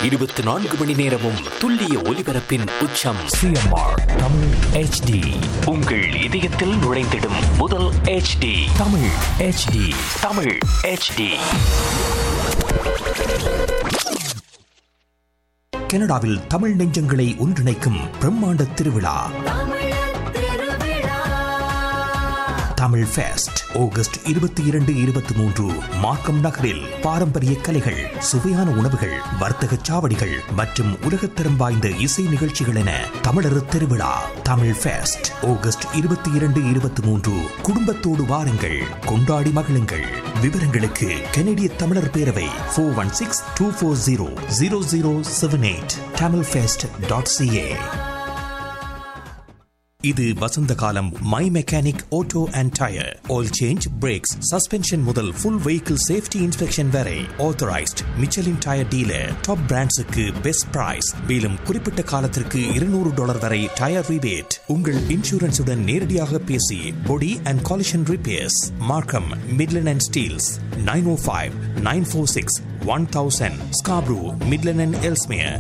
24 மணி நேரமும் துல்லிய ஒலிபரப்பின் உச்சம். CMR Tamil HD. உங்கள் இதயத்தில் நுழைந்திடும் முதல் HD. Tamil HD. Tamil HD. கனடாவில் தமிழ் நெஞ்சங்களை ஒன்றிணைக்கும் பிரம்மாண்ட திருவிழா தமிழ் ஃபெஸ்ட் ஆகஸ்ட் 22, 23 மார்க்கம் நகரில் பாரம்பரிய கலைகள், சுவையான உணவுகள், வர்த்தக சாவடிகள் மற்றும் உலகத்தரம் வாய்ந்த இசை நிகழ்ச்சிகள் என தமிழர் திருவிழா தமிழ் ஃபெஸ்ட் ஆகஸ்ட் 22, 23 குடும்பத்தோடு வாருங்கள், கொண்டாடி மகிழுங்கள். விவரங்களுக்கு கனடிய தமிழர் பேரவை 416-240-0078 tamilfest.ca. இது வசந்த காலம். My mechanic auto and tyre oil change, breaks, suspension முதல் ஃபுல் வெஹிக்கிள் சேஃப்டி இன்ஸ்பெக்ஷன் வரை authorised Michelin tyre dealer. Top பிராண்ட்ஸுக்கு best price. மேலும் குறிப்பிட்ட காலத்திற்கு $200 வரை டயர் ரிபேட். உங்கள் இன்சூரன்ஸுடன் நேரடியாக பேசி பொடி அண்ட் காலிஷன் ரிப்பேர்ஸ். மார்க்கம், Midland and Steeles 905-946-1000. Scarborough, Midland and Ellesmere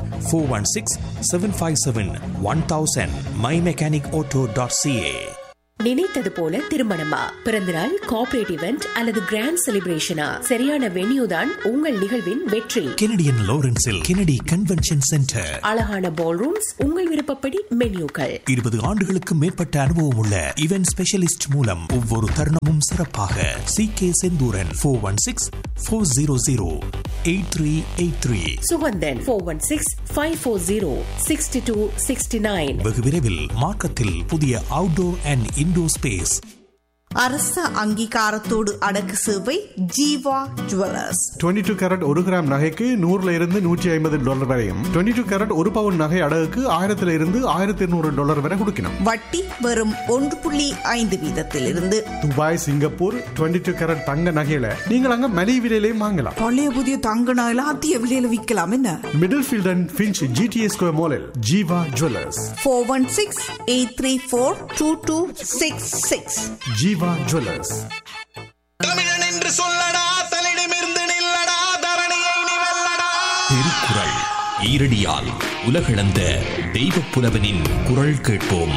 416-757-1000. My mechanic auto.ca. நினைத்தது போல திருமணமா, பிறந்தநாள், கார்ப்பரேட் இவெண்ட் அல்லது கிராண்ட் செலிப்ரேஷனா, சரியான வென்யூ தான் உங்கள் நிகழ்வின் வெற்றி. Canadian லாரன்ஸில் Kennedy convention centre. அழகான பால் ரூம்ஸ், உங்கள் விருப்பப்படி மென்யூக்கள். 20 ஆண்டுகளுக்கு மேற்பட்ட அனுபவம் உள்ள இவென்ட் ஸ்பெஷலிஸ்ட் மூலம் ஒவ்வொரு தருணமும் சிறப்பாக. CK செந்தூரன் 416-400-8383. சுகந்தன் 416-540-6269. வெகு விரைவில் மார்க்கத்தில் புதிய அவுட்டோர் அண்ட் இன்டோர் ஸ்பேஸ். அரச அங்கீகாரத்தோடு அடக்கு சேவை ஜீவா ஜுவல்லர்ஸ். 22 கேரட் 1 கிராம் நகைக்கு $100-150 வரையும், 22 கேரட் 1 பவுன் நகை அடகுக்கு $1000-1200 வரை கொடுக்கணும். வட்டி வெறும் 1.5 வீதத்திலிருந்து. துபாய், சிங்கப்பூர் 22 கேரட் தங்க நகையில நீங்கள் அங்க மலிவு விலையிலேயே வாங்கலாம். பழைய புதிய தங்க நகையில அதிக விலையில விற்கலாம். என்ன middle field and Finch GTA square மாலில் ஜீவா ஜுவல்லர்ஸ். 416-834-2266. ஜீவா ஜுவல்லர்ஸ். தமிழன் என்று சொல்லடா, தலிடமிருந்து நில்லடா, தரணியை நீ வெல்லடா. திருக்குறள் ஈரடியால் உலகளந்த தெய்வப் புலவனின் குரல் கேட்போம்.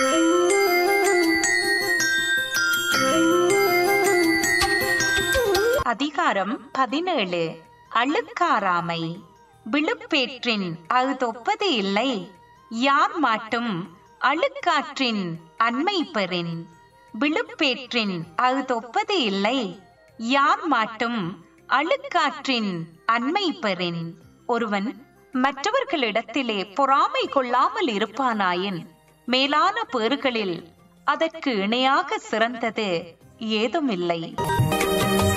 அதிகாரம் 17. அழுக்காராமை. விழுப்பேற்றின் அகுதொப்பது இல்லை, யார் மாட்டும் அழுக்காற்றின் அண்மை பெறின். விழுப்பேற்றின் அகுதொப்பது இல்லை, யார் மாட்டும் அழுக்காற்றின் அண்மை பெறின். ஒருவன் மற்றவர்களிடத்திலே பொறாமை கொள்ளாமல் இருப்பானாயின் மேலான பேறுகளில் அதற்கு இணையாக சிறந்தது ஏதுமில்லை.